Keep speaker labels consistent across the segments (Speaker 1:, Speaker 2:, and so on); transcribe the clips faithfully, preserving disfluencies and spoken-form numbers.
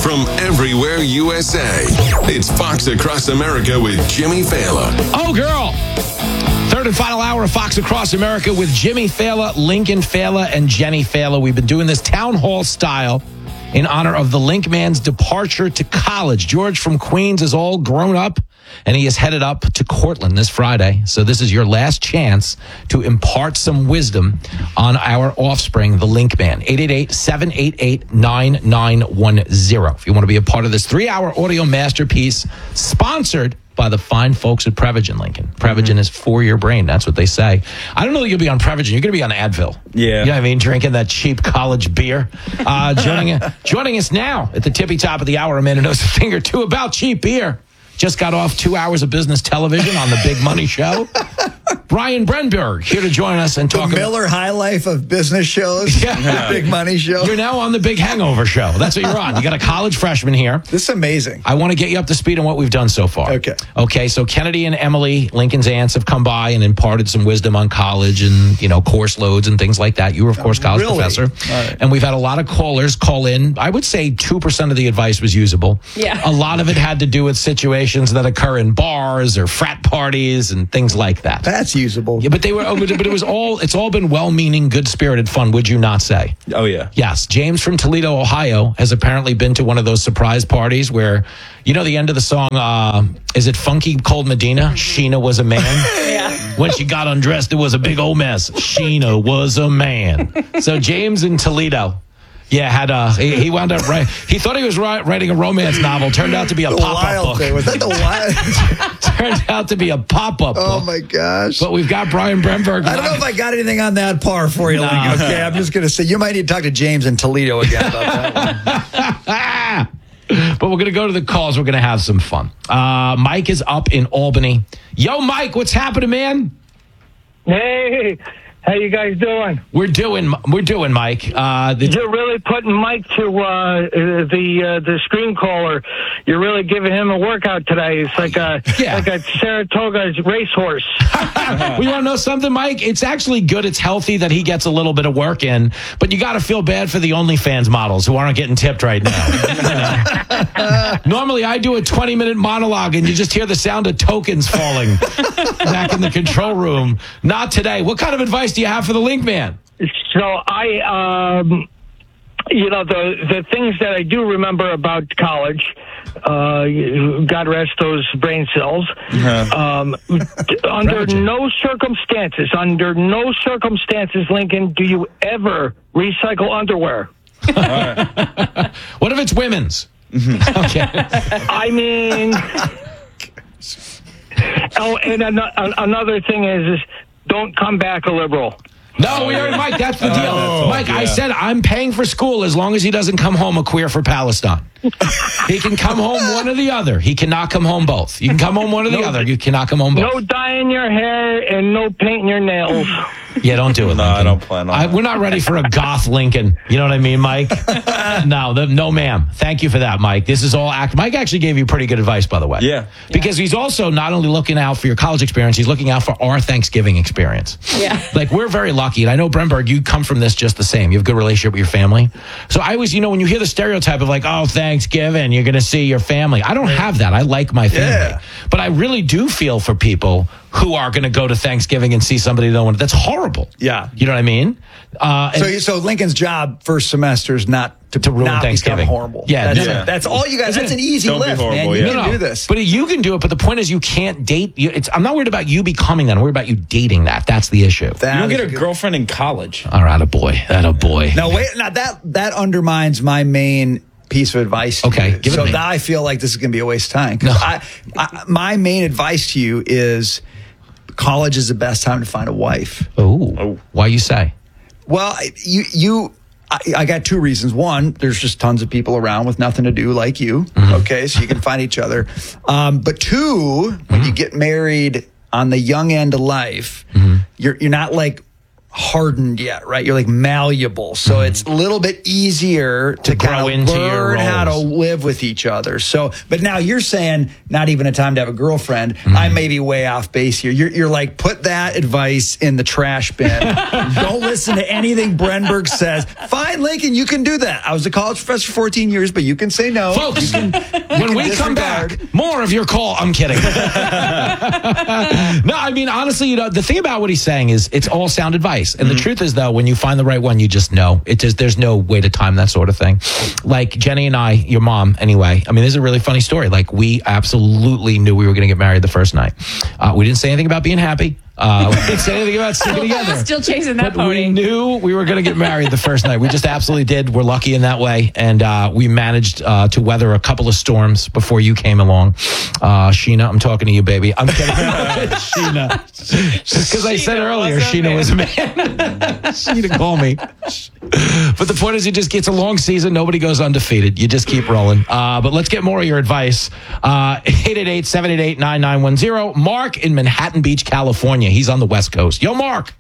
Speaker 1: from everywhere U S A. It's Fox Across America with Jimmy Fallon.
Speaker 2: Oh, girl. Third and final hour of Fox Across America with Jimmy Fallon, Lincoln Fallon, and Jenny Fallon. We've been doing this town hall style in honor of the Link Man's departure to college. George from Queens is all grown up, and he is headed up to Cortland this Friday. So this is your last chance to impart some wisdom on our offspring, the Link Man. eight eight eight, seven eight eight, nine nine one zero. If you want to be a part of this three-hour audio masterpiece sponsored by the fine folks at Prevagen, Lincoln. Prevagen mm-hmm. is for your brain. That's what they say. I don't know that you'll be on Prevagen. You're going to be on Advil.
Speaker 3: Yeah.
Speaker 2: You know what I mean? Drinking that cheap college beer. Uh, joining, joining us now at the tippy top of the hour, a man who knows a thing or two about cheap beer. Just got off two hours of business television on the Big Money Show. Brian Brenberg here to join us and talk
Speaker 4: the Miller
Speaker 2: about
Speaker 4: High Life of business shows.
Speaker 2: Yeah.
Speaker 4: The Big Money Show.
Speaker 2: You're now on the Big Hangover Show. That's what you're on. You got a college freshman here.
Speaker 4: This is amazing.
Speaker 2: I want to get you up to speed on what we've done so far.
Speaker 4: Okay.
Speaker 2: Okay, so Kennedy and Emily, Lincoln's aunts, have come by and imparted some wisdom on college and, you know, course loads and things like that. You were, of course, college
Speaker 4: really?
Speaker 2: professor.
Speaker 4: All right.
Speaker 2: And we've had a lot of callers call in. I would say two percent of the advice was usable.
Speaker 5: Yeah.
Speaker 2: A lot of it had to do with situations that occur in bars or frat parties and things like that.
Speaker 4: That's usable.
Speaker 2: Yeah, but they were, but it was all, it's all been well-meaning, good-spirited fun, would you not say?
Speaker 3: Oh, yeah.
Speaker 2: Yes. James from Toledo, Ohio, has apparently been to one of those surprise parties where, you know, the end of the song, uh, is it Funky Cold Medina? Sheena was a man.
Speaker 5: Yeah.
Speaker 2: When she got undressed, it was a big old mess. Sheena was a man. So James in Toledo. Yeah, had a, he, he wound up right. He thought he was ri- writing a romance novel. Turned out to be a
Speaker 4: The
Speaker 2: pop-up
Speaker 4: wild
Speaker 2: book.
Speaker 4: thing. Was that the wild?
Speaker 2: Turned out to be a pop-up
Speaker 4: Oh
Speaker 2: book.
Speaker 4: my gosh.
Speaker 2: But we've got Brian Brenberg.
Speaker 4: I don't know if I got anything on that par for you,
Speaker 2: No.
Speaker 4: Lincoln. Okay, I'm just going to say you might need to talk to James in Toledo again about that one.
Speaker 2: But we're going to go to the calls. We're going to have some fun. Uh, Mike is up in Albany. Yo, Mike, what's happening, man?
Speaker 6: Hey, how you guys doing?
Speaker 2: We're doing, we're doing, Mike. Uh, the,
Speaker 6: You're really putting Mike to uh, the uh, the screen caller. You're really giving him a workout today. It's like a
Speaker 2: Yeah.
Speaker 6: like a Saratoga's racehorse.
Speaker 2: we want to know something, Mike? It's actually good. It's healthy that he gets a little bit of work in, but you got to feel bad for the OnlyFans models who aren't getting tipped right now. You know? Normally, I do a twenty-minute monologue, and you just hear the sound of tokens falling back in the control room. Not today. What kind of advice do you have for the Link Man?
Speaker 6: So I, um, you know, the the things that I do remember about college. Uh, God rest those brain cells. Um, under no circumstances, under no circumstances, Lincoln, do you ever recycle underwear?
Speaker 2: What if it's women's? Okay.
Speaker 6: I mean, oh, and an- another thing is, is don't come back a liberal.
Speaker 2: No, we already, Mike, that's the deal.
Speaker 3: Oh,
Speaker 2: Mike, I
Speaker 3: yeah.
Speaker 2: said I'm paying for school as long as he doesn't come home a queer for Palestine. He can come home one or the other. He cannot come home both. You can come home one or the
Speaker 6: No,
Speaker 2: other. You cannot come home both.
Speaker 6: No dyeing your hair and no painting your nails.
Speaker 2: Yeah, don't do it,
Speaker 3: No,
Speaker 2: Lincoln.
Speaker 3: I don't plan on
Speaker 2: I,
Speaker 3: that.
Speaker 2: we're not ready for a goth Lincoln. You know what I mean, Mike? no, the, no, ma'am. Thank you for that, Mike. This is all act. Mike actually gave you pretty good advice, by the way.
Speaker 3: Yeah.
Speaker 2: Because he's also not only looking out for your college experience, he's looking out for our Thanksgiving experience.
Speaker 5: Yeah.
Speaker 2: Like, we're very lucky. And I know, Brenberg, you come from this just the same. You have a good relationship with your family. So I was, you know, when you hear the stereotype of like, oh, Thanksgiving, you're going to see your family. I don't have that. I like my family.
Speaker 4: Yeah.
Speaker 2: But I really do feel for people who are going to go to Thanksgiving and see somebody they don't want. That's horrible.
Speaker 4: Yeah.
Speaker 2: You know what I mean? Uh, and-
Speaker 4: So, so Lincoln's job first semester is not to,
Speaker 2: To ruin
Speaker 4: not
Speaker 2: Thanksgiving.
Speaker 4: become horrible.
Speaker 2: Yeah,
Speaker 4: that's,
Speaker 2: yeah.
Speaker 4: that's all you guys. That's an easy
Speaker 3: Don't be
Speaker 4: lift,
Speaker 3: horrible,
Speaker 4: man. You
Speaker 3: yeah.
Speaker 4: can
Speaker 2: no,
Speaker 4: do this.
Speaker 2: But you can do it. But the point is, you can't date. You, it's, I'm not worried about you becoming that. I'm worried about you dating that. That's the issue.
Speaker 4: That
Speaker 3: You don't
Speaker 4: is
Speaker 3: get a
Speaker 4: good.
Speaker 3: girlfriend in college.
Speaker 2: All right, a boy. That a boy.
Speaker 4: Now wait, now that that undermines my main piece of advice. To
Speaker 2: Okay,
Speaker 4: you.
Speaker 2: give it
Speaker 4: so
Speaker 2: to me.
Speaker 4: now I feel like this is going to be a waste of time. 'Cause
Speaker 2: No.
Speaker 4: I, I, my main advice to you is college is the best time to find a wife.
Speaker 2: Ooh.
Speaker 3: Oh.
Speaker 2: Why you say?
Speaker 4: Well, you you. I, I got two reasons. One, there's just tons of people around with nothing to do like you.
Speaker 2: Mm-hmm.
Speaker 4: Okay, so you can find each other. Um, but two, when
Speaker 2: Mm-hmm.
Speaker 4: you get married on the young end of life,
Speaker 2: Mm-hmm.
Speaker 4: you're you're not like hardened yet, right? You're like malleable. So mm-hmm. it's a little bit easier to, to kind of learn how to live with each other. So, but now you're saying not even a time to have a girlfriend. Mm-hmm. I may be way off base here. You're, you're like, put that advice in the trash bin. Don't listen to anything Brenberg says. Fine, Lincoln, you can do that. I was a college professor for fourteen years, but you can say no.
Speaker 2: Folks,
Speaker 4: you can, you
Speaker 2: when we come back, more of your call. I'm kidding. No, I mean, honestly, you know, the thing about what he's saying is it's all sound advice. And mm-hmm. the truth is, though, when you find the right one, you just know. It just, there's no way to time that sort of thing. Like Jenny and I, your mom, anyway. I mean, this is a really funny story. Like, we absolutely knew we were going to get married the first night. Uh, we didn't say anything about being happy. Uh, we didn't say anything about sticking together.
Speaker 3: Still chasing that
Speaker 2: but
Speaker 3: pony.
Speaker 2: We knew we were going to get married the first night. We just absolutely did. We're lucky in that way. And uh, we managed uh, to weather a couple of storms before you came along. Uh, Sheena, I'm talking to you, baby. I'm kidding. Sheena. Just because I said earlier, Sheena was a man. Sheena, call me. But the point is, it just gets a long season. Nobody goes undefeated. You just keep rolling. Uh, but let's get more of your advice. Uh, eight eight eight, seven eight eight, nine nine one zero. Mark in Manhattan Beach, California. He's on the West Coast. Yo, Mark.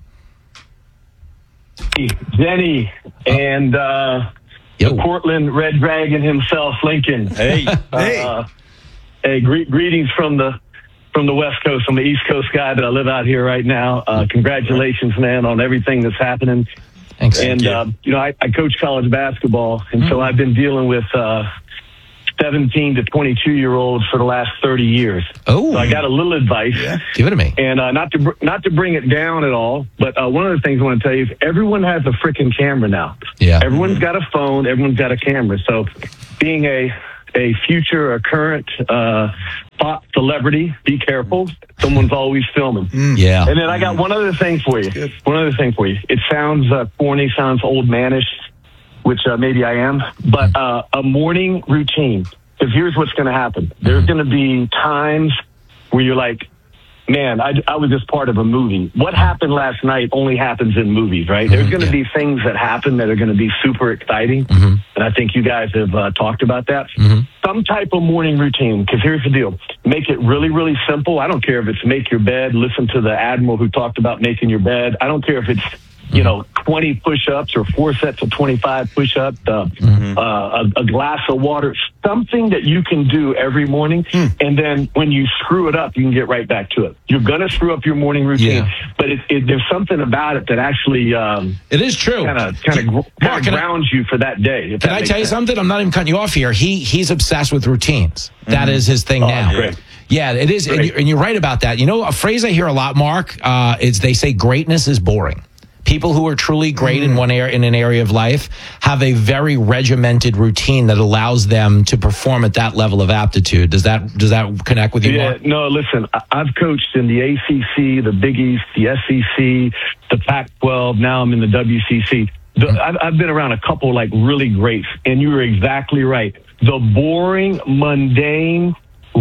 Speaker 5: Jenny and uh,
Speaker 2: Yo.
Speaker 5: the Portland Red Dragon himself, Lincoln.
Speaker 4: Hey, hey,
Speaker 5: uh, hey! Gre- greetings from the from the West Coast. I'm the East Coast guy, but I live out here right now. Uh, congratulations, man, on everything that's happening.
Speaker 2: Thanks.
Speaker 5: And
Speaker 2: Thank you.
Speaker 5: uh, you know, I, I coach college basketball, and mm-hmm. so I've been dealing with uh, seventeen to twenty-two year olds for the last thirty years.
Speaker 2: Oh,
Speaker 5: so I got a little advice.
Speaker 2: Yeah. Give it to me.
Speaker 5: And uh, not to br- not to bring it down at all, but uh, one of the things I want to tell you is everyone has a freaking camera now.
Speaker 2: Yeah.
Speaker 5: Everyone's got a phone. Everyone's got a camera. So being a a future or current uh, pop celebrity, be careful. Someone's always filming.
Speaker 2: Mm. Yeah.
Speaker 5: And then I got one other thing for you.
Speaker 4: Good.
Speaker 5: One other thing for you. It sounds uh, corny, sounds old manish, which uh, maybe I am, but uh, a morning routine. Because here's what's going to happen. There's going to be times where you're like, man, I, I was just part of a movie. What happened last night only happens in movies, right? Mm-hmm, There's going to
Speaker 2: yeah.
Speaker 5: be things that happen that are going to be super exciting.
Speaker 2: Mm-hmm.
Speaker 5: And I think you guys have uh, talked about that.
Speaker 2: Mm-hmm.
Speaker 5: Some type of morning routine, because here's the deal. Make it really, really simple. I don't care if it's make your bed, listen to the Admiral who talked about making your bed. I don't care if it's, you know, twenty push-ups or four sets of twenty-five push-ups, uh, mm-hmm. uh, a, a glass of water, something that you can do every morning. Mm. And then when you screw it up, you can get right back to it. You're going to screw up your morning routine,
Speaker 2: yeah.
Speaker 5: but it, it, there's something about it that actually um,
Speaker 2: it is true.
Speaker 5: Kind of kind of
Speaker 2: Mark,
Speaker 5: grounds you for that day.
Speaker 2: Can I tell you
Speaker 5: sense.
Speaker 2: something? I'm not even cutting you off here. He he's obsessed with routines. Mm-hmm. That is his thing
Speaker 5: oh,
Speaker 2: now.
Speaker 5: Great.
Speaker 2: Yeah, it is. And you're, and you're right about that. You know, a phrase I hear a lot, Mark, uh, is they say greatness is boring. People who are truly great mm-hmm. in one area, in an area of life, have a very regimented routine that allows them to perform at that level of aptitude. Does that does that connect with you?
Speaker 5: Yeah,
Speaker 2: Mark?
Speaker 5: no. Listen, I've coached in the A C C, the Big East, the S E C, the Pac twelve. Now I'm in the W C C. The, mm-hmm. I've, I've been around a couple like really greats, and you were exactly right. The boring, mundane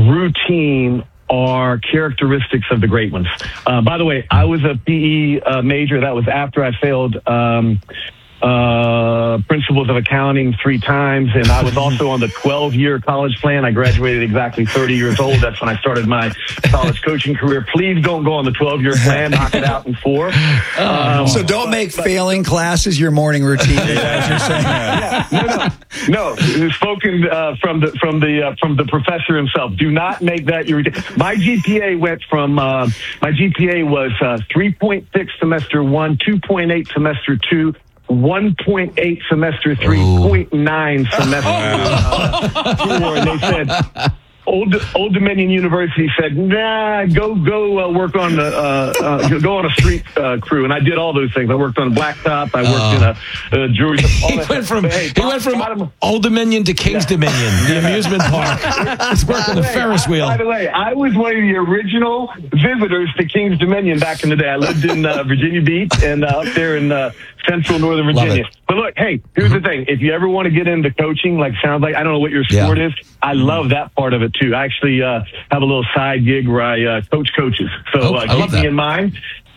Speaker 5: routine are characteristics of the great ones. Uh, by the way, I was a P E uh, major. That was after I failed um, uh, principles of accounting three times, and I was also on the twelve-year college plan. I graduated exactly thirty years old. That's when I started my college coaching career. Please don't go on the twelve-year plan. Knock it out in four. Um,
Speaker 4: so don't but, make but, failing classes your morning routine. As you're saying.
Speaker 5: Yeah, no, no, no. Spoken uh, from the from the uh, from the professor himself. Do not make that your. My G P A went from uh, my G P A was uh, three point six semester one, two point eight semester two. one point eight semester three, zero point nine semester uh, four, and they said, Old Old Dominion University said, nah, go go uh, work on the uh, uh, go on a street uh, crew, and I did all those things. I worked on a blacktop. I worked uh, in a, a jewelry.
Speaker 2: He went from hey, he went from bottom, Old Dominion to King's yeah. Dominion, the amusement park. He's working the Ferris wheel.
Speaker 5: By the way, I was one of the original visitors to King's Dominion back in the day. I lived in uh, Virginia Beach and uh, up there in uh, central Northern Virginia. But look, hey, here's mm-hmm. the thing. If you ever want to get into coaching, like sounds like, I don't know what your sport yeah. is. I love that part of it too. I actually uh, have a little side gig where I uh, coach coaches. So
Speaker 2: oh,
Speaker 5: uh, keep me in mind.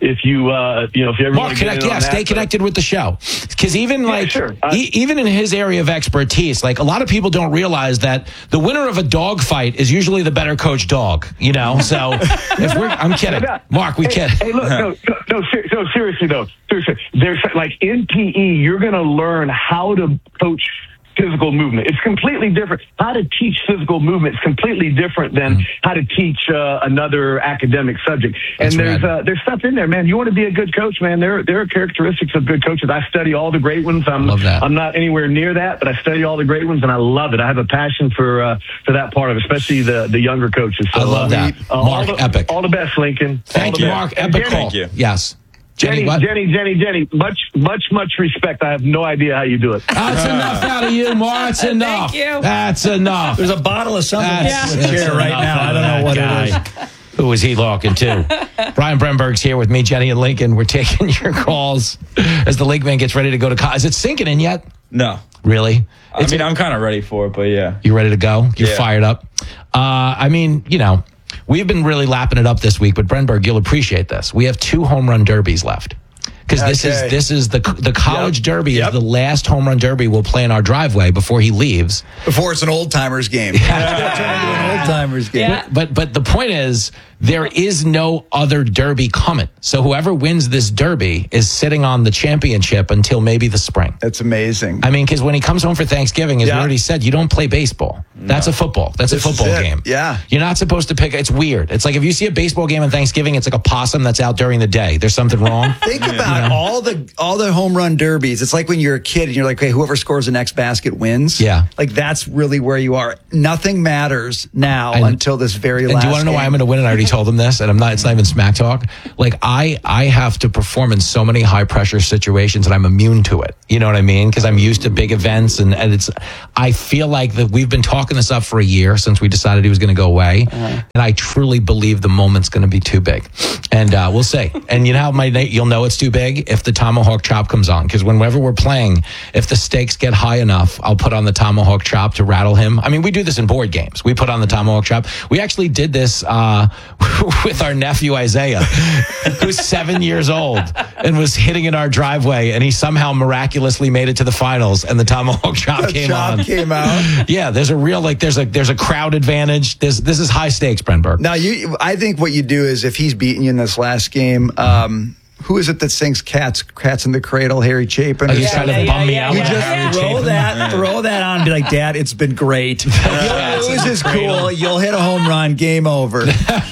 Speaker 5: if you, uh, you know, if you ever
Speaker 2: Mark, connect, yeah, stay connected with the show. Because even
Speaker 5: yeah,
Speaker 2: like,
Speaker 5: sure. I,
Speaker 2: e- even in his area of expertise, like a lot of people don't realize that the winner of a dog fight is usually the better coached dog, you know? So if we're, I'm kidding. Mark, we
Speaker 5: hey,
Speaker 2: kid.
Speaker 5: Hey, look, no, no, no, ser- no, seriously though, seriously, there's like in P E, you're going to learn how to coach physical movement. It's completely different. How to teach physical movement is completely different than mm. how to teach uh, another academic subject.
Speaker 2: That's
Speaker 5: and there's
Speaker 2: right.
Speaker 5: uh, there's stuff in there, man. You want to be a good coach, man. There there are characteristics of good coaches. I study all the great ones. I'm
Speaker 2: love that.
Speaker 5: I'm not anywhere near that, but I study all the great ones, and I love it. I have a passion for uh, for that part of it, especially the the younger coaches. So,
Speaker 2: I love
Speaker 5: uh,
Speaker 2: that.
Speaker 5: Uh,
Speaker 2: Mark,
Speaker 5: all the,
Speaker 2: epic.
Speaker 5: All the best, Lincoln.
Speaker 2: Thank you,
Speaker 5: best.
Speaker 2: Mark.
Speaker 5: And
Speaker 2: Epic
Speaker 5: Jenny,
Speaker 2: call.
Speaker 3: Thank you.
Speaker 2: Yes.
Speaker 5: Jenny,
Speaker 2: Jenny,
Speaker 5: Jenny, Jenny, Jenny, much, much, much respect. I have no idea how you do it.
Speaker 2: That's enough out of you, Mark. That's enough.
Speaker 7: Thank you.
Speaker 2: That's enough.
Speaker 4: There's a bottle of something
Speaker 2: That's,
Speaker 4: in the chair right now. I don't know what
Speaker 2: guy.
Speaker 4: it is.
Speaker 2: Who was he talking to? Brian Brenberg's here with me, Jenny and Lincoln. We're taking your calls as the Link Man gets ready to go to college. Is it sinking in yet?
Speaker 3: No.
Speaker 2: Really?
Speaker 3: I
Speaker 2: It's
Speaker 3: mean, I'm kind of ready for it, but yeah.
Speaker 2: You ready to go? You're
Speaker 3: Yeah.
Speaker 2: fired up? Uh, I mean, you know, we've been really lapping it up this week, but Brenberg, you'll appreciate this. We have two home run derbies left. Because this
Speaker 4: Okay.
Speaker 2: is this is the the college
Speaker 4: Yep.
Speaker 2: derby
Speaker 4: Yep.
Speaker 2: is the last home run derby we'll play in our driveway before he leaves.
Speaker 4: Before it's an old timers game. It's gonna turn into an old timers game.
Speaker 7: Yeah.
Speaker 2: But but the point is, there is no other derby coming. So whoever wins this derby is sitting on the championship until maybe the spring.
Speaker 4: That's amazing.
Speaker 2: I mean, because when he comes home for Thanksgiving, as
Speaker 4: Yeah.
Speaker 2: we already said, you don't play baseball. That's a football. That's
Speaker 4: This
Speaker 2: a
Speaker 4: is
Speaker 2: football
Speaker 4: it.
Speaker 2: game.
Speaker 4: Yeah.
Speaker 2: You're not supposed to pick. It's weird. It's like if you see a baseball game on Thanksgiving, it's like a possum that's out during the day. There's something wrong.
Speaker 4: Think about all the all the home run derbies. It's like when you're a kid and you're like, okay, whoever scores the next basket wins.
Speaker 2: Yeah.
Speaker 4: Like that's really where you are. Nothing matters now
Speaker 2: And-
Speaker 4: until this very
Speaker 2: And
Speaker 4: last
Speaker 2: do you want to know why I'm going to win? And I already told him this, and I'm not. It's not even smack talk. Like I, I have to perform in so many high pressure situations, and I'm immune to it. You know what I mean? Because I'm used to big events, and, and it's. I feel like that we've been talking this up for a year since we decided he was going to go away, uh-huh. and I truly believe the moment's going to be too big, and uh, we'll see. And you know how my you'll know it's too big if the tomahawk chop comes on, because whenever we're playing, if the stakes get high enough, I'll put on the tomahawk chop to rattle him. I mean, we do this in board games. We put on the tomahawk chop. We actually did this uh, with our nephew Isaiah, who's seven years old and was hitting in our driveway, and he somehow miraculously made it to the finals, and the tomahawk chop
Speaker 4: the
Speaker 2: came
Speaker 4: chop
Speaker 2: on.
Speaker 4: came out.
Speaker 2: Yeah, there's a real like there's a there's a crowd advantage. There's this is high stakes, Brenberg.
Speaker 4: Now you, I think what you do is if he's beating you in this last game. Um, Who is it that sings "Cats"? Cats in the Cradle. Harry Chapin.
Speaker 2: Oh, he's
Speaker 7: Yeah,
Speaker 2: trying
Speaker 7: yeah,
Speaker 2: to
Speaker 7: yeah,
Speaker 2: bum me
Speaker 7: yeah,
Speaker 2: out.
Speaker 4: You
Speaker 7: yeah.
Speaker 2: with
Speaker 4: just
Speaker 2: Harry
Speaker 4: throw
Speaker 2: Chapin.
Speaker 4: that, throw that on. And be like, Dad, it's been great. You'll lose is cool. You'll hit a home run. Game over.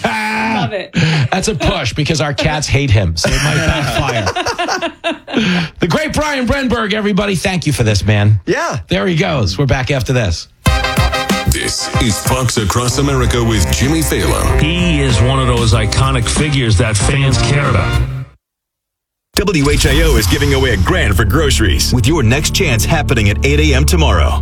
Speaker 7: Love it.
Speaker 2: That's a push because our cats hate him, so it might backfire. The great Brian Brenberg, everybody. Thank you for this, man.
Speaker 4: Yeah.
Speaker 2: There he goes. We're back after this.
Speaker 1: This is Fox Across America with Jimmy Fallon.
Speaker 8: He is one of those iconic figures that fans care about.
Speaker 9: W H I O is giving away a grand for groceries with your next chance happening at eight a.m. tomorrow.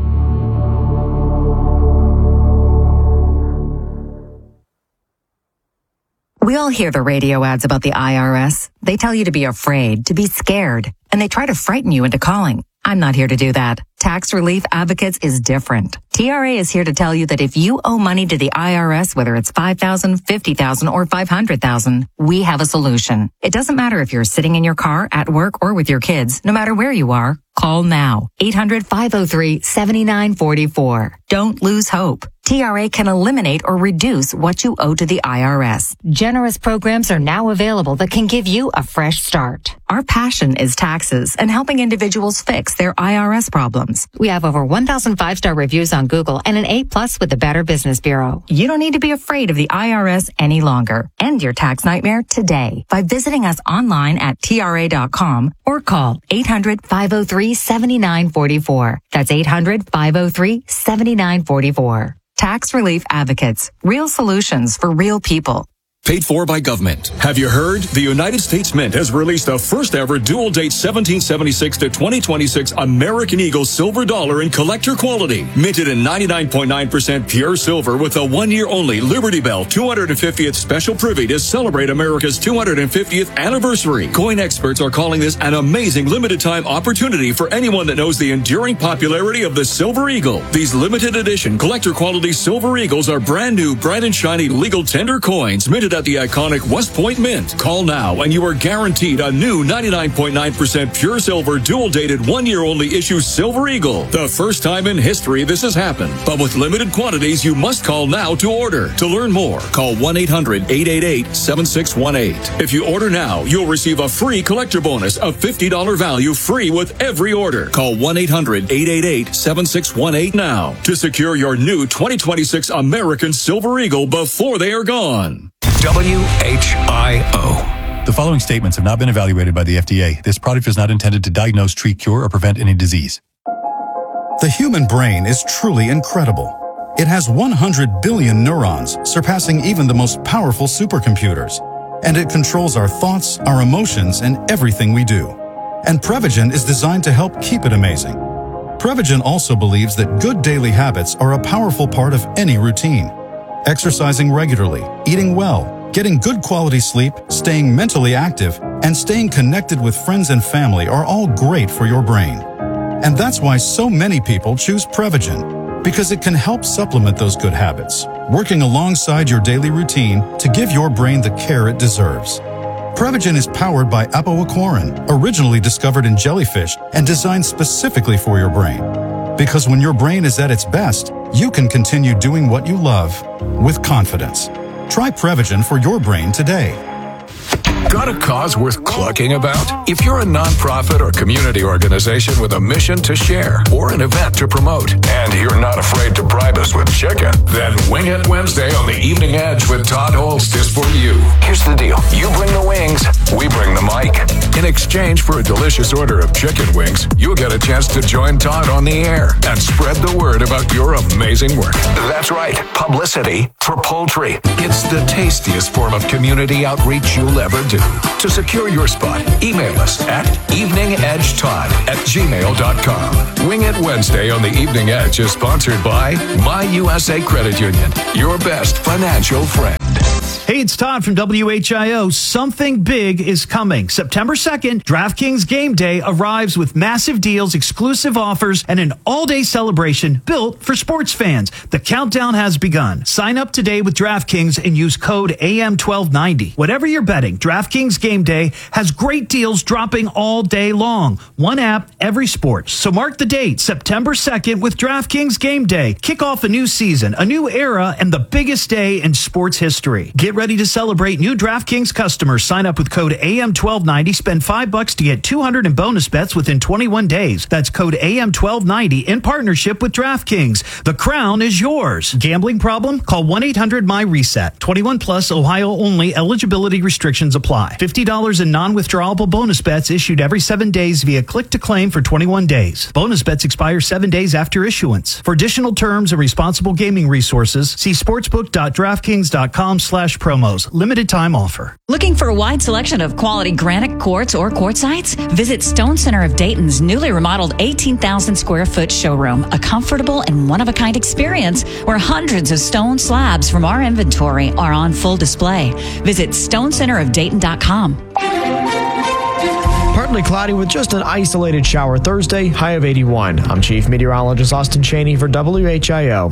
Speaker 10: We all hear the radio ads about the I R S. They tell you to be afraid, to be scared, and they try to frighten you into calling. I'm not here to do that. Tax Relief Advocates is different. T R A is here to tell you that if you owe money to the I R S, whether it's five thousand dollars, fifty thousand dollars, or five hundred thousand dollars, we have a solution. It doesn't matter if you're sitting in your car, at work, or with your kids. No matter where you are, call now. eight hundred, five oh three, seven nine four four. Don't lose hope. T R A can eliminate or reduce what you owe to the I R S. Generous programs are now available that can give you a fresh start. Our passion is taxes and helping individuals fix their I R S problems. We have over one thousand five-star reviews on Google and an A plus with the Better Business Bureau. You don't need to be afraid of the I R S any longer. End your tax nightmare today by visiting us online at T R A dot com or call eight hundred, five oh three, seven nine four four. That's eight hundred, five oh three, seven nine four four. Tax Relief Advocates. Real solutions for real people.
Speaker 11: Paid for by government. Have you heard? The United States Mint has released the first ever dual date seventeen seventy-six to twenty twenty-six American Eagle silver dollar in collector quality. Minted in ninety-nine point nine percent pure silver with a one year only Liberty Bell two hundred fiftieth special privy to celebrate America's two hundred fiftieth anniversary. Coin experts are calling this an amazing limited time opportunity for anyone that knows the enduring popularity of the Silver Eagle. These limited edition collector quality Silver Eagles are brand new, bright and shiny legal tender coins minted at the iconic West Point Mint. Call now and you are guaranteed a new ninety-nine point nine percent pure silver dual-dated one-year-only issue Silver Eagle. The first time in history this has happened. But with limited quantities, you must call now to order. To learn more, call one eight hundred eight eight eight seven six one eight. If you order now, you'll receive a free collector bonus of fifty dollars value free with every order. Call one eight hundred eight eight eight seven six one eight now to secure your new twenty twenty-six American Silver Eagle before they are gone.
Speaker 7: W H I O.
Speaker 12: The following statements have not been evaluated by the F D A. This product is not intended to diagnose, treat, cure, or prevent any disease.
Speaker 13: The human brain is truly incredible. It has one hundred billion neurons, surpassing even the most powerful supercomputers. And it controls our thoughts, our emotions, and everything we do. And Prevagen is designed to help keep it amazing. Prevagen also believes that good daily habits are a powerful part of any routine. Exercising regularly, eating well, getting good quality sleep, staying mentally active, and staying connected with friends and family are all great for your brain. And that's why so many people choose Prevagen, because it can help supplement those good habits, working alongside your daily routine to give your brain the care it deserves. Prevagen is powered by apoaquarin, originally discovered in jellyfish and designed specifically for your brain. Because when your brain is at its best, you can continue doing what you love with confidence. Try Prevagen for your brain today.
Speaker 7: Got a cause worth clucking about? If you're a nonprofit or community organization with a mission to share or an event to promote, and you're not afraid to bribe us with chicken, then Wing It Wednesday on the Evening Edge with Todd Holst is for you. Here's the deal. You bring the wings, we bring the mic. In exchange for a delicious order of chicken wings, you'll get a chance to join Todd on the air and spread the word about your amazing work. That's right. Publicity for poultry. It's the tastiest form of community outreach you'll ever do. To secure your spot, email us at eveningedgetodd at gmail dot com. Wing It Wednesday on the Evening Edge is sponsored by My U S A Credit Union, your best financial friend.
Speaker 14: Hey, it's Todd from W H I O. Something big is coming. September second, DraftKings Game Day arrives with massive deals, exclusive offers, and an all-day celebration built for sports fans. The countdown has begun. Sign up today with DraftKings and use code A M twelve ninety. Whatever you're betting, DraftKings Game Day has great deals dropping all day long. One app, every sport. So mark the date, September second with DraftKings Game Day. Kick off a new season, a new era, and the biggest day in sports history. Get ready to celebrate new DraftKings customers. Sign up with code A M twelve ninety. Spend five bucks to get two hundred in bonus bets within twenty-one days. That's code A M twelve ninety in partnership with DraftKings. The crown is yours. Gambling problem? Call one eight hundred M Y reset. twenty-one plus, Ohio only. Eligibility restrictions apply. fifty dollars in non-withdrawable bonus bets issued every seven days via click to claim for twenty-one days. Bonus bets expire seven days after issuance. For additional terms and responsible gaming resources, see sportsbook dot draftkings dot com slash promos. Limited time offer.
Speaker 15: Looking for a wide selection of quality granite quartz or quartzites? Visit Stone Center of Dayton's newly remodeled eighteen thousand square foot showroom, a comfortable and one-of-a-kind experience where hundreds of stone slabs from our inventory are on full display. Visit stone center of dayton dot com.
Speaker 16: Partly cloudy with just an isolated shower Thursday, high of eighty-one. I'm Chief Meteorologist Austin Cheney for W H I O.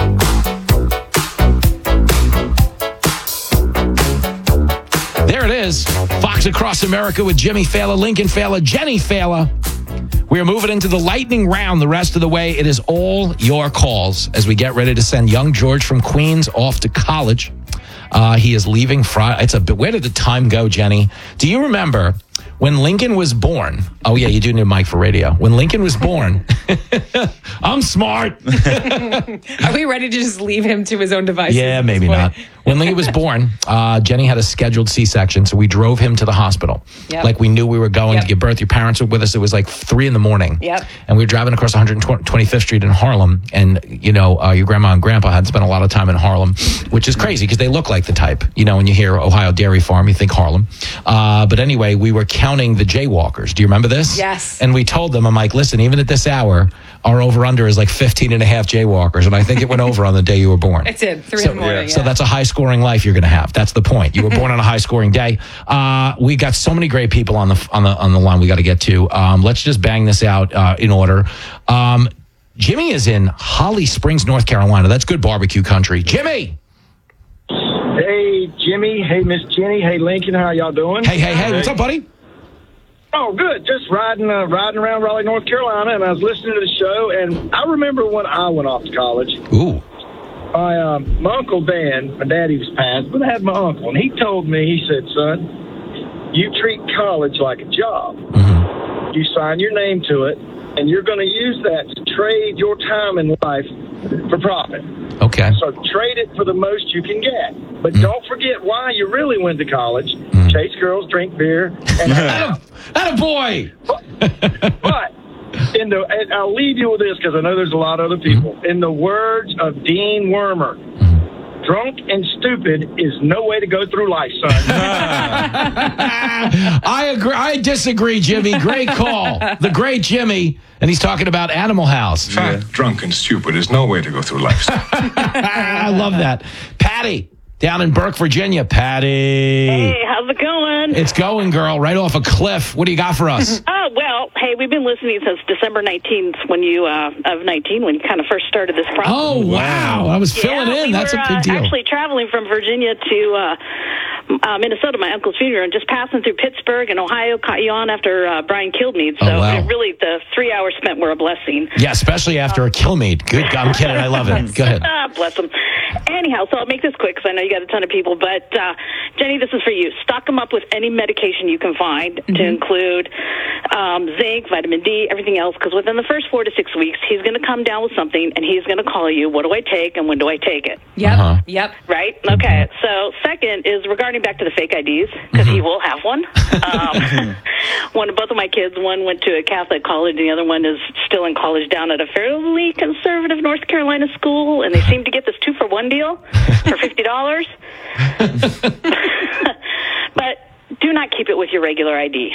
Speaker 2: There it is. Fox Across America with Jimmy Fallon, Lincoln Fallon, Jenny Fallon. We are moving into the lightning round the rest of the way. It is all your calls as we get ready to send young George from Queens off to college. Uh, he is leaving Friday. It's a bit. Where did the time go, Jenny? Do you remember when Lincoln was born? Oh, yeah, you do need a mic for radio. When Lincoln was born, I'm smart.
Speaker 17: Are we ready to just leave him to his own devices?
Speaker 2: Yeah, maybe not. When Lincoln was born, uh, Jenny had a scheduled C-section, so we drove him to the hospital. Yep. Like we knew we were going yep. to give birth. Your parents were with us. It was like three in the morning.
Speaker 17: Yep.
Speaker 2: And we were driving across one hundred twenty-fifth Street in Harlem. And, you know, uh, your grandma and grandpa had spent a lot of time in Harlem, which is crazy because they look like the type. You know, when you hear Ohio Dairy Farm, you think Harlem. Uh, but anyway, we were counting the jaywalkers. Do you remember this?
Speaker 17: Yes.
Speaker 2: And we told them, I'm like, listen, even at this hour, our over-under is like fifteen and a half jaywalkers. And I think it went over on the day you were born.
Speaker 17: It did. Three
Speaker 2: so,
Speaker 17: in the morning.
Speaker 2: Yeah. So that's a high-scoring life you're going to have. That's the point. You were born on a high-scoring day. Uh, we got so many great people on the on the on the line we got to get to. Um, let's just bang this out uh, in order. Um, Jimmy is in Holly Springs, North Carolina. That's good barbecue country. Jimmy.
Speaker 18: Hey, Jimmy. Hey, Miss Jenny. Hey, Lincoln. How y'all doing?
Speaker 2: Hey, hey, hey. What's up, buddy?
Speaker 18: Oh, good. Just riding uh, riding around Raleigh, North Carolina, and I was listening to the show, and I remember when I went off to college.
Speaker 2: Ooh.
Speaker 18: My, um, my Uncle Dan, my daddy was passed, but I had my uncle, and he told me, he said, son, you treat college like a job. Mm-hmm. You sign your name to it, and you're going to use that to trade your time in life for profit.
Speaker 2: Okay.
Speaker 18: So trade it for the most you can get. But mm. don't forget why you really went to college. Mm. Chase girls, drink beer, and
Speaker 2: Atta, atta boy.
Speaker 18: But, but in the, and I'll leave you with this because I know there's a lot of other people. Mm. In the words of Dean Wormer, mm. drunk and stupid is no way to go through life, son.
Speaker 2: I agree. I disagree, Jimmy. Great call. The great Jimmy. And he's talking about Animal House.
Speaker 19: Fat, yeah. drunk, and stupid is no way to go through life.
Speaker 2: I love that. Patty, down in Burke, Virginia. Patty.
Speaker 20: Hey, how's it going?
Speaker 2: It's going, girl. Right off a cliff. What do you got for us?
Speaker 20: Oh, well, hey, we've been listening since December nineteenth when you, uh, of nineteen, when you kind of first started this process.
Speaker 2: Oh, wow. I was filling
Speaker 20: yeah,
Speaker 2: in.
Speaker 20: We
Speaker 2: That's
Speaker 20: were,
Speaker 2: a big deal.
Speaker 20: Uh, actually traveling from Virginia to uh, uh, Minnesota, my uncle's funeral, and just passing through Pittsburgh and Ohio, caught you on after uh, Brian Kilmeade. So
Speaker 2: oh, wow.
Speaker 20: it really, the three hours spent were a blessing.
Speaker 2: Yeah, especially after a Kilmeade. Good God, I'm kidding. I love it. Go ahead.
Speaker 20: Ah, bless him. Anyhow, so I'll make this quick because I know you got a ton of people. But, uh, Jenny, this is for you. Stock him up with any medication you can find mm-hmm. to include um, zinc, vitamin D, everything else. Because within the first four to six weeks, he's going to come down with something, and he's going to call you, what do I take and when do I take it?
Speaker 17: Yep, uh-huh. yep.
Speaker 20: Right? Okay. So second is regarding back to the fake I Ds, because mm-hmm. he will have one. Um, one, both of my kids, one went to a Catholic college, and the other one is still in college down at a fairly conservative North Carolina school, and they seem to get this two-for-one deal for fifty dollars. But do not keep it with your regular I D.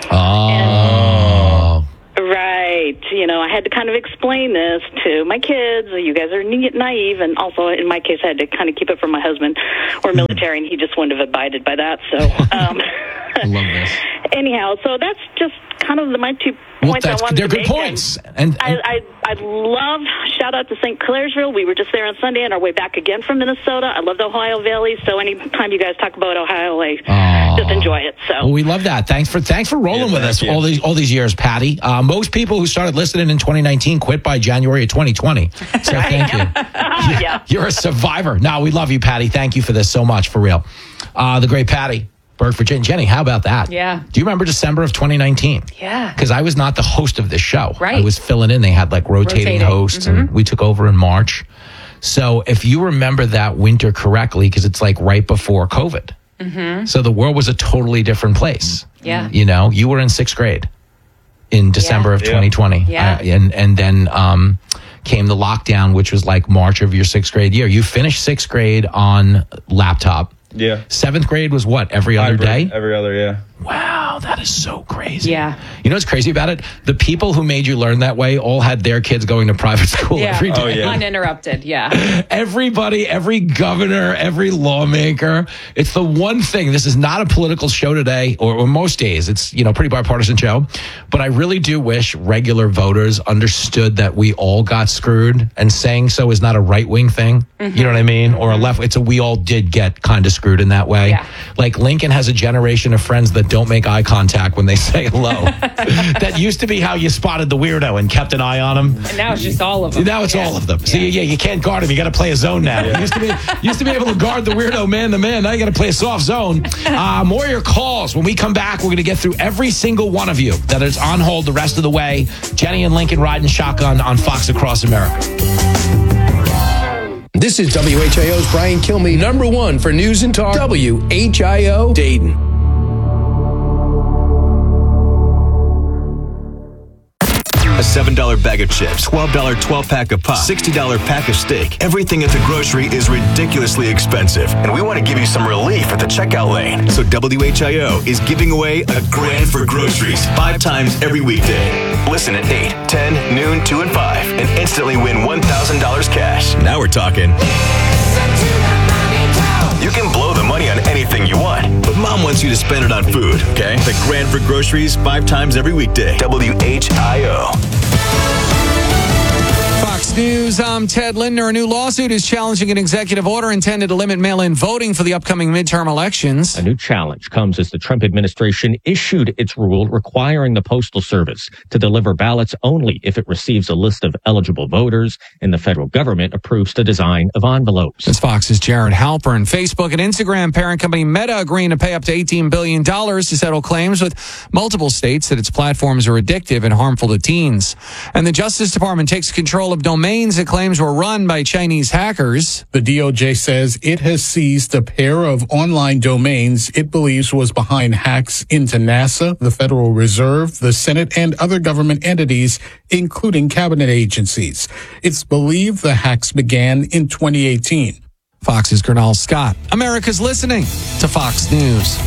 Speaker 2: Oh.
Speaker 20: And, right. You know, I had to kind of explain this to my kids. You guys are naive. And also, in my case, I had to kind of keep it from my husband. We're military, and he just wouldn't have abided by that. So, um,
Speaker 2: I love this.
Speaker 20: Anyhow, so that's just kind of the, my two
Speaker 2: well,
Speaker 20: points I wanted
Speaker 2: they're
Speaker 20: to
Speaker 2: good
Speaker 20: make.
Speaker 2: points. And, and
Speaker 20: I, I, I love, shout out to Saint Clairsville. We were just there on Sunday on our way back again from Minnesota. I love the Ohio Valley. So anytime you guys talk about Ohio, I
Speaker 2: Aww.
Speaker 20: just enjoy it. So
Speaker 2: well, we love that. Thanks for thanks for rolling
Speaker 3: yeah,
Speaker 2: with us
Speaker 3: you.
Speaker 2: all these all these years, Patty. Uh, most people who started listening in twenty nineteen quit by January of twenty twenty. So thank you.
Speaker 20: Yeah.
Speaker 2: You're a survivor. No, we love you, Patty. Thank you for this so much, for real. Uh, the great Patty. Burke, Virginia. Jenny, how about that?
Speaker 17: Yeah.
Speaker 2: Do you remember December of twenty nineteen?
Speaker 17: Yeah.
Speaker 2: Because I was not the host of this show.
Speaker 17: Right.
Speaker 2: I was filling in. They had like rotating,
Speaker 17: Rotating.
Speaker 2: hosts,
Speaker 17: Mm-hmm.
Speaker 2: and we took over in March. So if you remember that winter correctly, because it's like right before COVID.
Speaker 17: Mm-hmm.
Speaker 2: So the world was a totally different place.
Speaker 17: Yeah.
Speaker 2: You know, you were in sixth grade in December
Speaker 17: Yeah.
Speaker 2: of twenty twenty.
Speaker 17: Yeah.
Speaker 2: Uh, and, and then um, came the lockdown, which was like March of your sixth grade year. You finished sixth grade on laptop.
Speaker 3: Yeah.
Speaker 2: Seventh grade was what? Every other
Speaker 3: Hybrid,
Speaker 2: day?
Speaker 3: Every other, yeah.
Speaker 2: Wow, that is so crazy.
Speaker 17: Yeah.
Speaker 2: You know what's crazy about it? The people who made you learn that way all had their kids going to private school
Speaker 17: Yeah.
Speaker 2: every day.
Speaker 3: Oh, yeah.
Speaker 17: Uninterrupted, yeah.
Speaker 2: Everybody, every governor, every lawmaker. It's the one thing. This is not a political show today, or, or most days. It's, you know, pretty bipartisan show. But I really do wish regular voters understood that we all got screwed, and saying so is not a right-wing thing. Mm-hmm. You know what I mean? Or a left. It's a we all did get kind of screwed in that way.
Speaker 17: Yeah.
Speaker 2: Like Lincoln has a generation of friends that don't make eye contact when they say hello. That used to be how you spotted the weirdo and kept an eye on him.
Speaker 17: And now it's just all of them.
Speaker 2: Now it's
Speaker 17: yeah.
Speaker 2: all of them. So yeah, yeah, you can't guard him. You got to play a zone now.
Speaker 3: Yeah.
Speaker 2: You used to be used to be able to guard the weirdo man to man. Now you got to play a soft zone. Uh, more of your calls. When we come back, we're going to get through every single one of you that is on hold the rest of the way. Jenny and Lincoln riding shotgun on Fox Across America.
Speaker 21: This is W H I O's Brian Kilmeade, number one for news and talk. W H I O Dayton.
Speaker 9: A seven dollar bag of chips, twelve dollar twelve-pack of pop, sixty dollar pack of steak. Everything at the grocery is ridiculously expensive, and we want to give you some relief at the checkout lane. So W H I O is giving away a grand for groceries five times every weekday. Listen at eight, ten, noon, two, and five, and instantly win one thousand dollars cash. Now we're talking. You can blow the money on anything you want, but Mom wants you to spend it on food, okay? The grand for groceries five times every weekday. W H I O.
Speaker 6: Fox News, I'm Ted Lindner. A new lawsuit is challenging an executive order intended to limit mail-in voting for the upcoming midterm elections.
Speaker 22: A new challenge comes as the Trump administration issued its rule requiring the Postal Service to deliver ballots only if it receives a list of eligible voters and the federal government approves the design of envelopes.
Speaker 6: As Fox's Jared Halpern. Facebook and Instagram parent company Meta agreeing to pay up to eighteen billion dollars to settle claims with multiple states that its platforms are addictive and harmful to teens. And the Justice Department takes control of domains it claims were run by Chinese hackers.
Speaker 23: The D O J says it has seized a pair of online domains it believes was behind hacks into NASA, the Federal Reserve, the Senate, and other government entities, including cabinet agencies. It's believed the hacks began in twenty eighteen.
Speaker 6: Fox's Gernal Scott. America's listening to Fox News.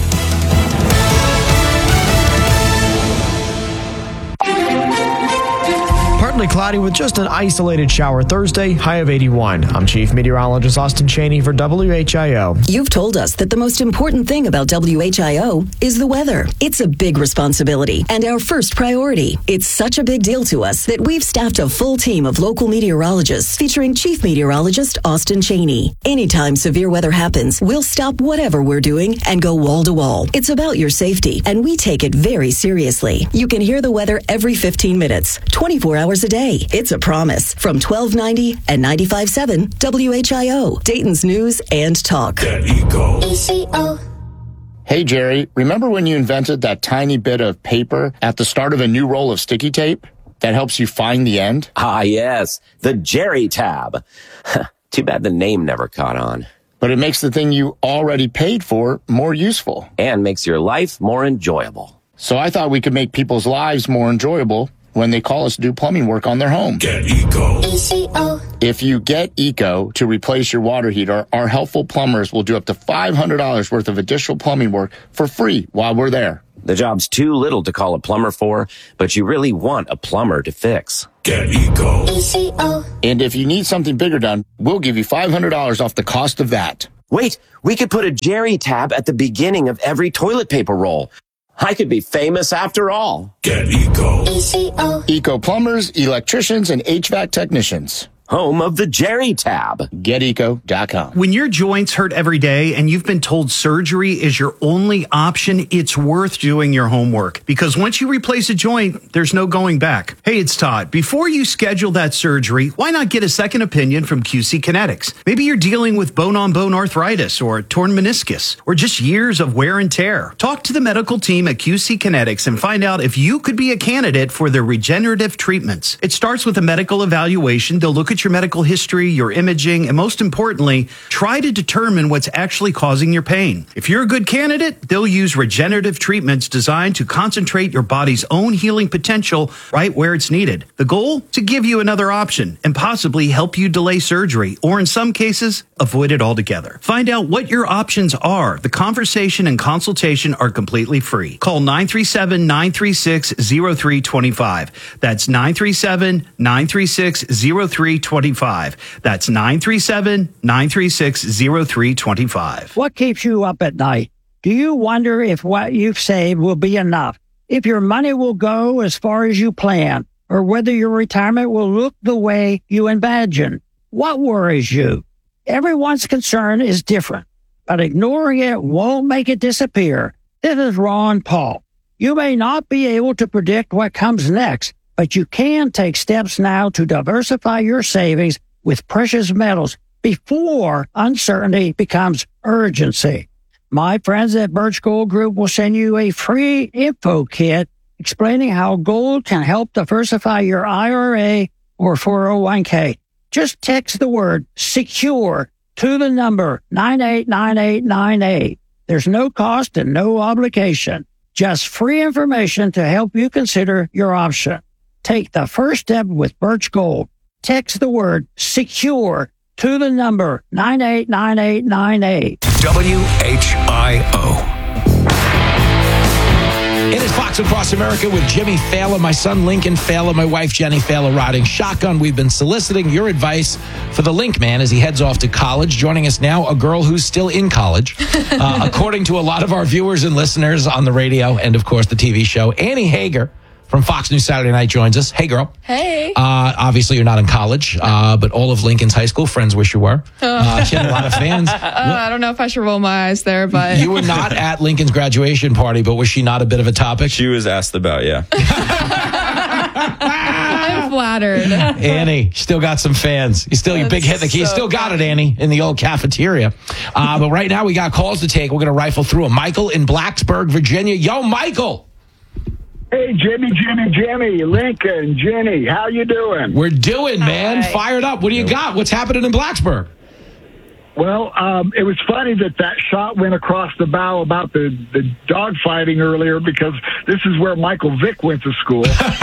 Speaker 16: Partly cloudy with just an isolated shower Thursday, high of eighty-one. I'm Chief Meteorologist Austin Chaney for W H I O.
Speaker 24: You've told us that the most important thing about W H I O is the weather. It's a big responsibility and our first priority. It's such a big deal to us that we've staffed a full team of local meteorologists featuring Chief Meteorologist Austin Chaney. Anytime severe weather happens, we'll stop whatever we're doing and go wall to wall. It's about your safety, and we take it very seriously. You can hear the weather every fifteen minutes, twenty-four hours a day. It's a promise from twelve ninety and ninety-five point seven W H I O, Dayton's News and Talk.
Speaker 7: Get Eco.
Speaker 25: E C O.
Speaker 26: Hey, Jerry, remember when you invented that tiny bit of paper at the start of a new roll of sticky tape that helps you find the end?
Speaker 27: Ah, yes, the Jerry tab. Too bad the name never caught on.
Speaker 26: But it makes the thing you already paid for more useful.
Speaker 27: And makes your life more enjoyable.
Speaker 26: So I thought we could make people's lives more enjoyable when they call us to do plumbing work on their home.
Speaker 7: Get Eco.
Speaker 25: E C O.
Speaker 26: If you get Eco to replace your water heater, our helpful plumbers will do up to five hundred dollars worth of additional plumbing work for free while we're there.
Speaker 27: The job's too little to call a plumber for, but you really want a plumber to fix.
Speaker 7: Get Eco.
Speaker 25: E C O.
Speaker 26: And if you need something bigger done, we'll give you five hundred dollars off the cost of that.
Speaker 27: Wait, we could put a Jerry tab at the beginning of every toilet paper roll. I could be famous after all.
Speaker 7: Get Eco.
Speaker 25: E C O.
Speaker 26: Eco plumbers, electricians, and H V A C technicians.
Speaker 27: Home of the Jerry tab.
Speaker 26: Get eco dot com.
Speaker 14: When your joints hurt every day and you've been told surgery is your only option, it's worth doing your homework. Because once you replace a joint, there's no going back. Hey, it's Todd. Before you schedule that surgery, why not get a second opinion from Q C Kinetics? Maybe you're dealing with bone-on-bone arthritis or a torn meniscus or just years of wear and tear. Talk to the medical team at Q C Kinetics and find out if you could be a candidate for their regenerative treatments. It starts with a medical evaluation. They'll look at your medical history, your imaging, and most importantly, try to determine what's actually causing your pain. If you're a good candidate, they'll use regenerative treatments designed to concentrate your body's own healing potential right where it's needed. The goal? To give you another option and possibly help you delay surgery, or in some cases, avoid it altogether. Find out what your options are. The conversation and consultation are completely free. Call nine three seven, nine three six, zero three two five. That's nine three seven, nine three six, zero three two five. That's nine three seven, nine three six, zero three two five.
Speaker 28: What keeps you up at night? Do you wonder if what you've saved will be enough? If your money will go as far as you plan? Or whether your retirement will look the way you imagine? What worries you? Everyone's concern is different, but ignoring it won't make it disappear. This is Ron Paul. You may not be able to predict what comes next, but you can take steps now to diversify your savings with precious metals before uncertainty becomes urgency. My friends at Birch Gold Group will send you a free info kit explaining how gold can help diversify your I R A or four oh one k. Just text the word SECURE to the number nine eight nine eight nine eight. There's no cost and no obligation. Just free information to help you consider your option. Take the first step with Birch Gold. Text the word SECURE to the number nine eight nine eight nine eight.
Speaker 7: W H I O.
Speaker 2: It is Fox Across America with Jimmy Fallon, my son Lincoln Fallon, my wife Jenny Fallon riding shotgun. We've been soliciting your advice for the Link Man as he heads off to college. Joining us now, a girl who's still in college. Uh, according to a lot of our viewers and listeners on the radio and, of course, the T V show, Annie Hager from Fox News Saturday Night joins us. Hey, girl.
Speaker 1: Hey.
Speaker 2: Uh, obviously, you're not in college, uh, but all of Lincoln's high school friends wish you were. Uh, she had a lot of fans.
Speaker 1: Uh, I don't know if I should roll my eyes there, but
Speaker 2: You were not at Lincoln's graduation party, but was she not a bit of a topic?
Speaker 3: She was asked about, yeah.
Speaker 1: I'm flattered.
Speaker 2: Annie, still got some fans. You still, your big hit. You
Speaker 1: so
Speaker 2: still got it, Annie, in the old cafeteria. Uh, but right now, we got calls to take. We're going to rifle through them. Michael in Blacksburg, Virginia. Yo, Michael.
Speaker 4: Hey, Jimmy, Jimmy, Jimmy, Lincoln, Jenny, how you doing?
Speaker 2: We're doing, man.
Speaker 1: Hi.
Speaker 2: Fired up. What do you got? What's happening in Blacksburg?
Speaker 4: Well, um, it was funny that that shot went across the bow about the, the dog fighting earlier because this is where Michael Vick went to school.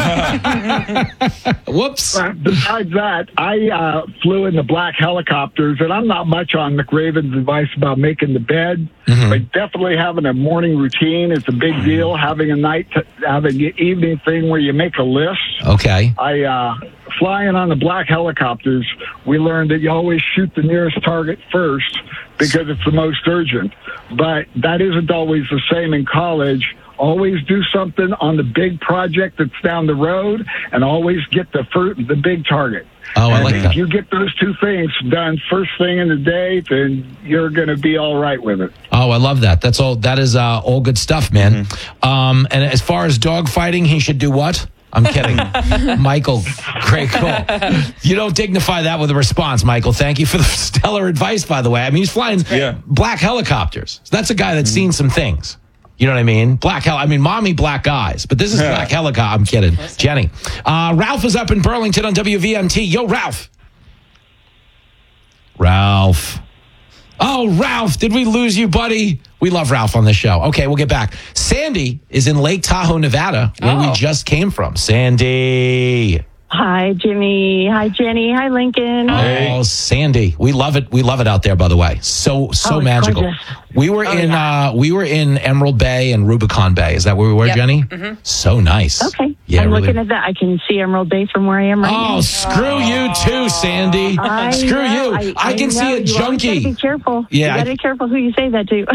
Speaker 2: Whoops.
Speaker 4: Uh, besides that, I uh, flew in the black helicopters, and I'm not much on McRaven's advice about making the bed,
Speaker 2: Mm-hmm.
Speaker 4: but definitely having a morning routine is a big deal. Having a night, t- having an evening thing where you make a list.
Speaker 2: Okay.
Speaker 4: I, uh, flying on the black helicopters, we learned that you always shoot the nearest target first because it's the most urgent. But that isn't always the same in college. Always do something on the big project that's down the road and always get the first, the big target.
Speaker 2: Oh, I
Speaker 4: and
Speaker 2: like
Speaker 4: if
Speaker 2: that.
Speaker 4: you get those two things done first thing in the day, then you're going to be all right with it.
Speaker 2: Oh, I love that. That's all. That is uh, all good stuff, man.
Speaker 3: Mm-hmm.
Speaker 2: Um, and as far as dog fighting, he should do what? I'm kidding. Michael, great call. You don't dignify that with a response, Michael. Thank you for the stellar advice, by the way. I mean, he's flying
Speaker 3: Yeah.
Speaker 2: black helicopters. So that's a guy that's seen some things. You know what I mean? Black hell. I mean, mommy, black eyes. But this is
Speaker 3: Yeah.
Speaker 2: black helicopter. I'm kidding. Jenny. Uh, Ralph is up in Burlington on W V M T. Yo, Ralph. Ralph. Oh, Ralph, did we lose you, buddy? We love Ralph on this show. Okay, we'll get back. Sandy is in Lake Tahoe, Nevada, where
Speaker 1: Oh.
Speaker 2: we just came from. Sandy.
Speaker 5: Hi, Jimmy. Hi, Jenny. Hi, Lincoln.
Speaker 2: Oh, Sandy. We love it. We love it out there, by the way. So, so
Speaker 5: Oh, it's
Speaker 2: magical.
Speaker 5: gorgeous.
Speaker 2: We were
Speaker 5: Oh,
Speaker 2: in,
Speaker 5: yeah.
Speaker 2: uh, we were in Emerald Bay and Rubicon Bay. Is that where we were,
Speaker 1: Yep.
Speaker 2: Jenny?
Speaker 1: Mhm.
Speaker 2: So nice.
Speaker 5: Okay.
Speaker 2: Yeah,
Speaker 5: I'm
Speaker 2: really.
Speaker 5: looking at that. I can see Emerald Bay from where I am right now.
Speaker 2: Oh, screw you too, Sandy.
Speaker 5: I
Speaker 2: Screw
Speaker 5: know,
Speaker 2: you. I, can
Speaker 5: know.
Speaker 2: see a
Speaker 5: You always
Speaker 2: junkie.
Speaker 5: gotta be careful.
Speaker 2: Yeah,
Speaker 5: You
Speaker 2: I-
Speaker 5: gotta be careful who you say that to.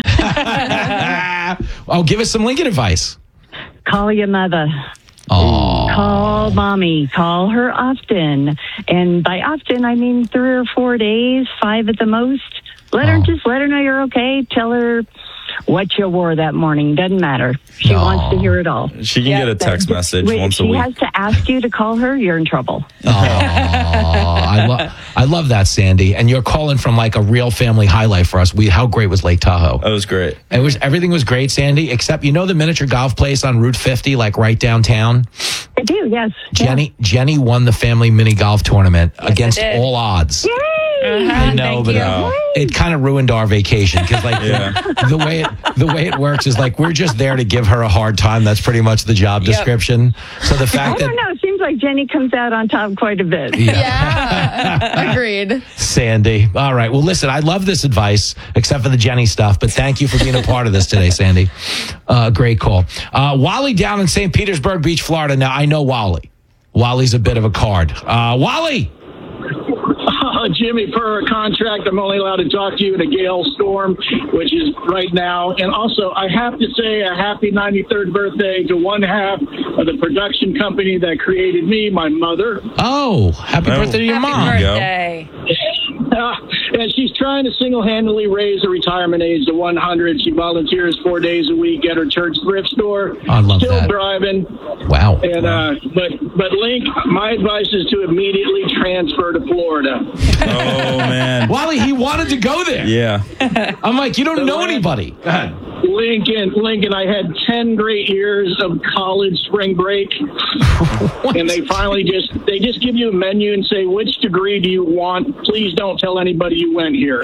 Speaker 2: Oh, give us some Lincoln advice.
Speaker 5: Call your mother.
Speaker 2: Oh.
Speaker 5: Call mommy. Call her often. And by often, I mean three or four days, five at the most. Let her, just let her know you're okay. Tell her what you wore that morning. Doesn't matter. She wants to hear it all.
Speaker 3: She can get a text
Speaker 5: That-
Speaker 3: message
Speaker 5: wait,
Speaker 3: once
Speaker 5: if
Speaker 3: a
Speaker 5: she
Speaker 3: week.
Speaker 5: has to ask you to call her, you're in trouble.
Speaker 2: Oh, I love, I love that, Sandy. And you're calling from like a real family highlight for us. We, how great was Lake Tahoe?
Speaker 3: That was great.
Speaker 2: It was everything was great, Sandy. Except you know the miniature golf place on Route fifty, like right downtown.
Speaker 5: I do, yes.
Speaker 2: Jenny, Jenny won the family mini golf tournament against
Speaker 1: did.
Speaker 2: all odds.
Speaker 5: Yay!
Speaker 2: I know, but uh, it kind of ruined our vacation because, like,
Speaker 3: Yeah.
Speaker 2: the, the way it the way it works is like we're just there to give her a hard time. That's pretty much the job
Speaker 1: Yep.
Speaker 2: description. So the
Speaker 5: I
Speaker 2: fact
Speaker 5: don't
Speaker 2: that
Speaker 5: know. It seems like Jenny comes out on top quite a bit.
Speaker 1: Yeah. Agreed.
Speaker 2: Sandy. All right. Well, listen, I love this advice, except for the Jenny stuff, but thank you for being a part of this today, Sandy. Uh, great call. Uh, Wally down in Saint Petersburg Beach, Florida. Now, I know Wally. Wally's a bit of a card. Uh, Wally.
Speaker 8: Uh, Jimmy, per a contract, I'm only allowed to talk to you in a gale storm, which is right now. And also, I have to say a happy ninety-third birthday to one half of the production company that created me, my mother.
Speaker 2: Oh, happy
Speaker 3: Oh.
Speaker 2: birthday to your
Speaker 1: Happy
Speaker 2: mom.
Speaker 1: birthday.
Speaker 8: Uh, and she's trying to single-handedly raise the retirement age to one hundred. She volunteers four days a week at her church thrift store.
Speaker 2: I love
Speaker 8: Still
Speaker 2: that.
Speaker 8: driving.
Speaker 2: Wow.
Speaker 8: And uh, but but Link, my advice is to immediately transfer to Florida.
Speaker 3: Oh, man.
Speaker 2: Wally, he wanted to go there.
Speaker 3: Yeah.
Speaker 2: I'm like, you don't
Speaker 8: The
Speaker 2: know
Speaker 8: last-
Speaker 2: anybody. Go ahead.
Speaker 8: Lincoln, Lincoln, I had ten great years of college spring break. And they finally just, they just give you a menu and say, which degree do you want? Please don't tell anybody you went here.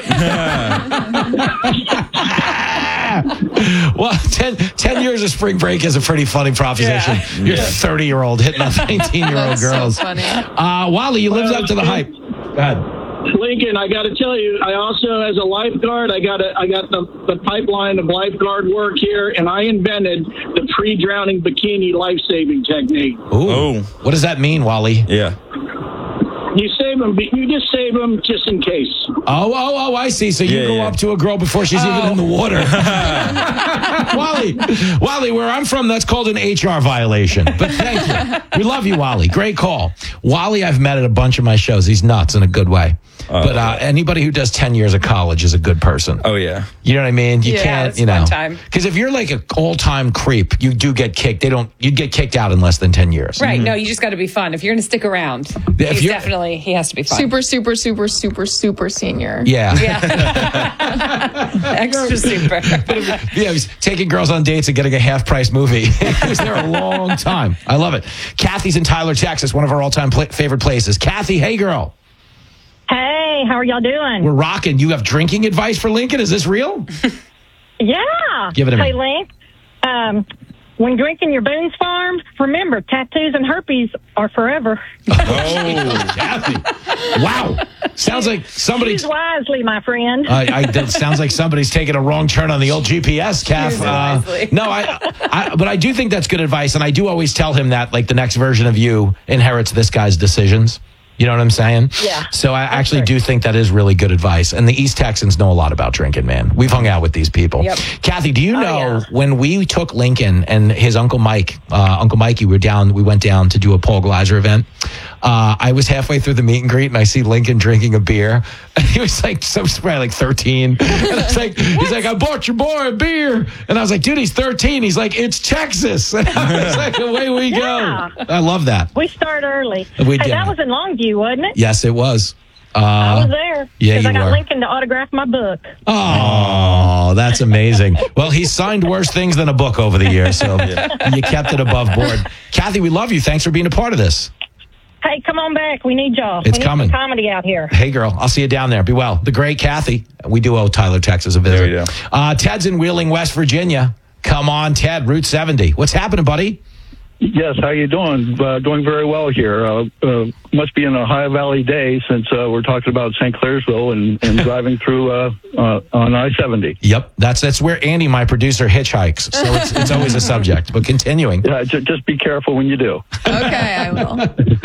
Speaker 2: Well, ten, ten years of spring break is a pretty funny proposition.
Speaker 1: Yeah.
Speaker 2: You're
Speaker 3: Yeah.
Speaker 2: thirty-year-old hitting up nineteen-year-old
Speaker 1: That's so
Speaker 2: girls.
Speaker 1: funny.
Speaker 2: Uh, Wally, you lived up to the hype. Go ahead.
Speaker 8: Lincoln, I got to tell you, I also, as a lifeguard, I got a, I got the, the pipeline of lifeguard work here, and I invented the pre-drowning bikini life-saving technique.
Speaker 2: Ooh.
Speaker 3: Oh.
Speaker 2: What does that mean, Wally?
Speaker 3: Yeah.
Speaker 8: You save them. You just save them just in case.
Speaker 2: Oh, oh, oh, I see. So you
Speaker 3: Yeah,
Speaker 2: go
Speaker 3: yeah.
Speaker 2: up to a girl before she's even in the water. Wally, Wally, where I'm from, that's called an H R violation. But thank you. We love you, Wally. Great call. Wally, I've met at a bunch of my shows. He's nuts in a good way.
Speaker 3: Oh,
Speaker 2: but uh, anybody who does ten years of college is a good person.
Speaker 3: Oh, yeah.
Speaker 2: You know what I mean? You
Speaker 17: Yeah,
Speaker 2: can't,
Speaker 17: it's
Speaker 2: you know.
Speaker 17: fun time.
Speaker 2: Because if you're like an all-time creep, you do get kicked. They don't, you'd get kicked out in less than ten years.
Speaker 17: Right. No, you just got to be fun. If you're going to stick around,
Speaker 2: Yeah, if
Speaker 17: he's
Speaker 2: you're-
Speaker 17: definitely, he has to be fun.
Speaker 1: Super, super, super, super, super senior.
Speaker 2: Yeah.
Speaker 17: Extra super.
Speaker 2: Yeah, he's taking girls on dates and getting a half-price movie. He was there a long time. I love it. Kathy's in Tyler, Texas, one of our all-time pla- favorite places. Kathy, hey, girl.
Speaker 10: Hey, how are y'all doing?
Speaker 2: We're rocking. You have drinking advice for Lincoln? Is this real?
Speaker 10: Yeah.
Speaker 2: Give it to me.
Speaker 10: Hey, Link, um, when drinking your Boone's Farm, remember, tattoos and herpes are forever.
Speaker 2: Oh, Kathy. Wow. Sounds like somebody...
Speaker 10: Choose wisely, my friend.
Speaker 2: I, I, that sounds like somebody's taking a wrong turn on the old G P S, Kath. Uh, no, I, I, but I do think that's good advice, and I do always tell him that, like, the next version of you inherits this guy's decisions. You know what I'm saying?
Speaker 10: Yeah.
Speaker 2: So I actually do think that is really good advice. And the East Texans know a lot about drinking, man. We've hung out with these people.
Speaker 10: Yep.
Speaker 2: Kathy, do you
Speaker 10: Oh,
Speaker 2: know
Speaker 10: yeah.
Speaker 2: when we took Lincoln and his Uncle Mike, uh, Uncle Mikey, we were down, we went down to do a Paul Gleiser event. Uh, I was halfway through the meet and greet and I see Lincoln drinking a beer. And he was like, so probably like thirteen. And I was like, he's like, I bought your boy a beer. And I was like, dude, he's thirteen. He's like, it's Texas. And I was like, away we
Speaker 10: Yeah.
Speaker 2: go. I love that.
Speaker 10: We start early.
Speaker 2: We
Speaker 10: hey,
Speaker 2: did.
Speaker 10: that was in Longview, wasn't it?
Speaker 2: Yes, it was. Uh,
Speaker 10: I was there.
Speaker 2: yeah,
Speaker 10: Because
Speaker 2: you
Speaker 10: I got
Speaker 2: were.
Speaker 10: Lincoln to autograph my book.
Speaker 2: Oh, that's amazing. Well, he's signed worse things than a book over the years, so you kept it above board. Kathy, we love you. Thanks for being a part of this.
Speaker 10: Hey, come on back. We need y'all.
Speaker 2: It's
Speaker 10: we need
Speaker 2: coming.
Speaker 10: some comedy out here.
Speaker 2: Hey, girl, I'll see you down there. Be well. The great Kathy. We do owe Tyler, Texas a visit.
Speaker 3: There you go.
Speaker 2: Uh, Ted's in Wheeling, West Virginia. Come on, Ted, Route seventy. What's happening, buddy?
Speaker 11: Yes, how you doing? Uh, doing very well here. Uh, uh, must be in a High Valley day since uh, we're talking about Saint Clairsville and, and driving through uh, uh, on I seventy.
Speaker 2: Yep, that's that's where Andy, my producer, hitchhikes. So it's, it's always a subject. But continuing.
Speaker 11: Yeah, j- just be careful when you do.
Speaker 1: Okay, I will.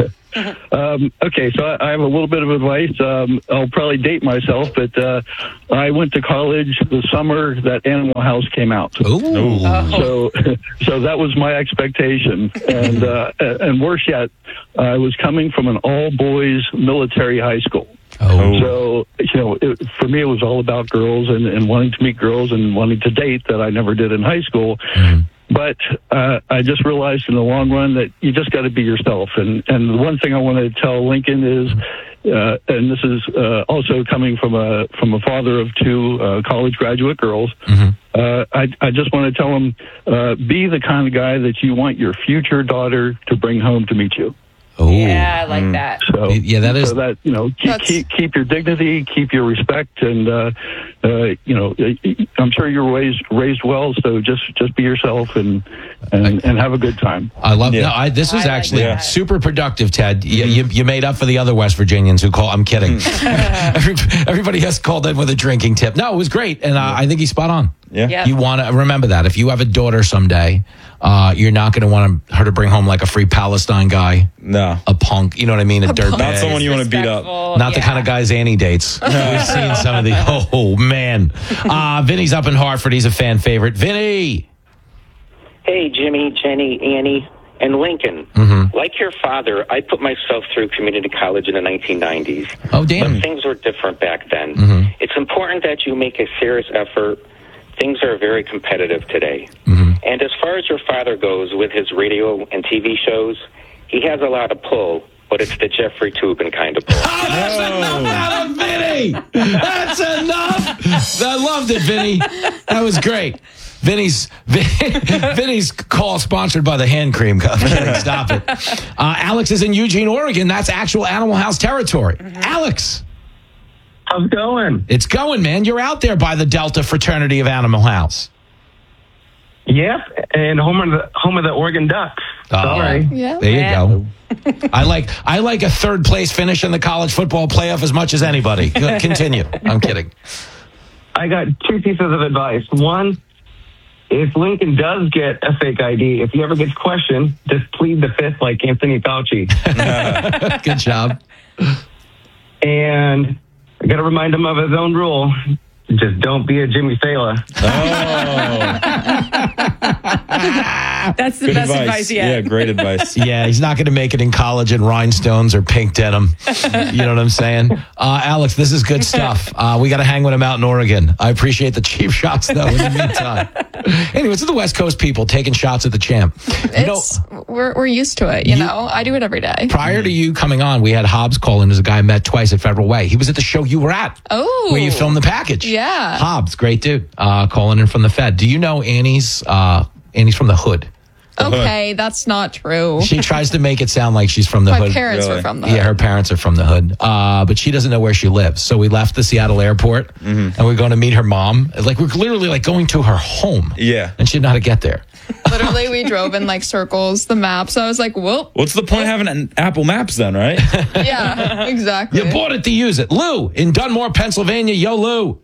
Speaker 11: Um, okay, so I, I have a little bit of advice. Um, I'll probably date myself, but uh, I went to college the summer that Animal House came out.
Speaker 2: Ooh.
Speaker 11: So, so that was my expectation, and uh, and worse yet, I was coming from an all-boys military high school.
Speaker 2: Oh.
Speaker 11: So, you know, it, for me, it was all about girls and, and wanting to meet girls and wanting to date that I never did in high school.
Speaker 2: Mm-hmm.
Speaker 11: But uh, I just realized in the long run that you just got to be yourself. And and the one thing I want to tell Lincoln is, uh, and this is uh, also coming from a from a father of two uh, college graduate girls.
Speaker 2: Mm-hmm.
Speaker 11: Uh, I I just want to tell him, uh, be the kind of guy that you want your future daughter to bring home to meet you.
Speaker 2: Oh.
Speaker 17: Yeah, I like that.
Speaker 11: So
Speaker 2: Yeah, that is-
Speaker 11: so that you know keep
Speaker 1: That's-
Speaker 11: keep, keep your dignity, keep your respect, and uh, uh, you know I'm sure you're raised raised well. So just just be yourself and and, and have a good time.
Speaker 2: I love
Speaker 11: Yeah.
Speaker 2: no, I, this was
Speaker 11: I like
Speaker 2: actually
Speaker 11: that.
Speaker 2: super productive, Ted. You, you, you made up for the other West Virginians who call. I'm kidding. Every, everybody has called in with a drinking tip. No, it was great, and uh, I think he's spot on.
Speaker 3: Yeah.
Speaker 17: Yeah.
Speaker 2: You want to remember that if you have a daughter someday, uh, you're not going to want her to bring home like a free Palestine guy,
Speaker 3: No.
Speaker 2: a punk. You know what I mean? A, dirtbag.
Speaker 3: Not someone you want to beat up.
Speaker 17: Respectful,
Speaker 2: Not the
Speaker 17: yeah.
Speaker 2: kind of guys Annie dates. We've seen some of the. Oh man, uh, Vinny's up in Hartford. He's a fan favorite. Vinny.
Speaker 12: Hey, Jimmy, Jenny, Annie, and Lincoln.
Speaker 2: Mm-hmm.
Speaker 12: Like your father, I put myself through community college in the nineteen nineties.
Speaker 2: Oh, damn.
Speaker 12: But things were different back then.
Speaker 2: Mm-hmm.
Speaker 12: It's important that you make a serious effort. Things are very competitive today.
Speaker 2: Mm-hmm.
Speaker 12: And as far as your father goes with his radio and T V shows, he has a lot of pull, but it's the Jeffrey Toobin kind of pull.
Speaker 2: Oh, that's enough out of Vinny. That's enough. I loved it, Vinny. That was great. Vinny's Vinny's call sponsored by the hand cream company. Stop it. Uh, Alex is in Eugene, Oregon. That's actual Animal House territory. Alex.
Speaker 13: How's it going?
Speaker 2: It's going, man. You're out there by the Delta fraternity of Animal House.
Speaker 13: Yep, and home of the home of the Oregon Ducks. Sorry.
Speaker 1: Yeah.
Speaker 2: There you go. I like I like a third place finish in the college football playoff as much as anybody. Continue. I'm kidding.
Speaker 13: I got two pieces of advice. One, if Lincoln does get a fake I D, if he ever gets questioned, just plead the fifth like Anthony Fauci.
Speaker 2: Good job.
Speaker 13: And I got to remind him of his own rule. Just don't be a Jimmy Fallon.
Speaker 17: That's the
Speaker 3: Good
Speaker 17: best
Speaker 3: advice.
Speaker 17: advice yet.
Speaker 3: Yeah, great advice.
Speaker 2: Yeah, he's not going to make it in college in rhinestones or pink denim. You know what I'm saying? Uh, Alex, this is good stuff. Uh, we got to hang with him out in Oregon. I appreciate the cheap shots, though, in the meantime. Anyway, it's the West Coast people taking shots at the champ. You know,
Speaker 1: It's we're we're used to it, you, know. I do it every day.
Speaker 2: prior to you coming on, we had Hobbs call in as a guy I met twice at Federal Way. He was at the show you were at.
Speaker 1: Oh,
Speaker 2: Where you filmed the package.
Speaker 1: Yeah.
Speaker 2: Hobbs, great dude. Uh, calling in from the Fed. Do you know Annie's, uh, Annie's from the hood?
Speaker 1: Okay, that's not true.
Speaker 2: She tries to make it sound like she's from the
Speaker 1: My
Speaker 2: hood.
Speaker 1: parents were from the
Speaker 2: Yeah,
Speaker 1: hood.
Speaker 2: her parents are from the hood. Uh, but she doesn't know where she lives. So we left the Seattle airport and we're going to meet her mom. Like, we're literally like going to her home.
Speaker 3: Yeah.
Speaker 2: And she didn't know how to get there.
Speaker 1: Literally, we drove in like circles, the maps. I was like, whoop.
Speaker 3: What's the point of having an Apple Maps then, right?
Speaker 1: Yeah, exactly.
Speaker 2: You bought it to use it. Lou in Dunmore, Pennsylvania. Yo, Lou.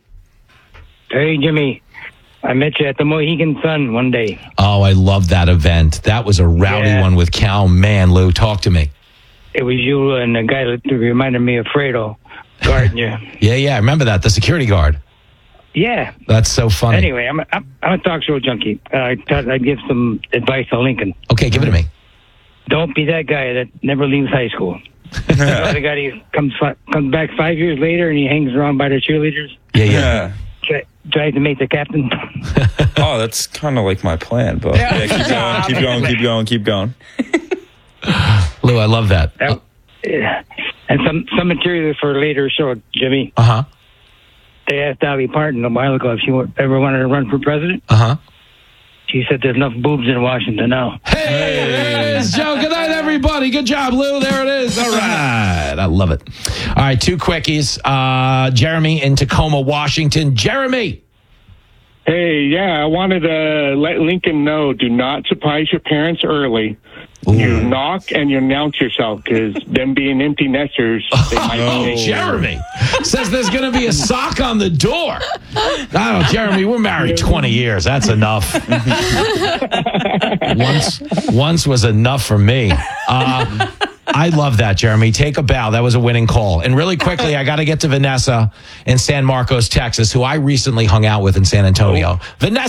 Speaker 9: Hey, Jimmy. I met you at the Mohegan Sun one day.
Speaker 2: Oh, I love that event. That was a rowdy
Speaker 9: Yeah.
Speaker 2: one with Cal. Man, Lou, talk to me.
Speaker 9: It was you and the guy that reminded me of Fredo guarding you.
Speaker 2: Yeah, yeah, I remember that. The security guard.
Speaker 9: Yeah.
Speaker 2: That's so funny.
Speaker 9: Anyway, I'm a, I'm I'm a talk show junkie. Uh, I thought I'd give some advice to Lincoln.
Speaker 2: Okay, give it to me.
Speaker 9: Don't be that guy that never leaves high school. You know, the guy who comes fi- comes back five years later and he hangs around by the cheerleaders.
Speaker 2: Yeah, yeah.
Speaker 9: Try, tries to make the captain.
Speaker 3: Oh, that's kind of like my plan, but yeah, keep going, keep going, keep going, keep going.
Speaker 2: Lou, I love that.
Speaker 9: That- yeah. And some some material for a later show, Jimmy.
Speaker 2: Uh huh.
Speaker 9: They asked Dolly Parton a while ago if she wa- ever wanted to run for president.
Speaker 2: Uh huh.
Speaker 9: She said there's enough boobs in Washington now.
Speaker 2: Hey, there it is, Joe. Good night, everybody. Good job, Lou. There it is. All right. I love it. All right, two quickies. Uh, Jeremy in Tacoma, Washington. Jeremy.
Speaker 15: Hey, yeah, I wanted to let Lincoln know, do not surprise your parents early. You knock and you announce yourself, because them being empty nesters, they might
Speaker 2: Oh,
Speaker 15: be
Speaker 2: Jeremy says there's going to be a sock on the door. I don't know, Jeremy, we're married twenty years. That's enough. once, once was enough for me. Uh, I love that, Jeremy. Take a bow. That was a winning call. And really quickly, I got to get to Vanessa in San Marcos, Texas, who I recently hung out with in San Antonio. Vanessa.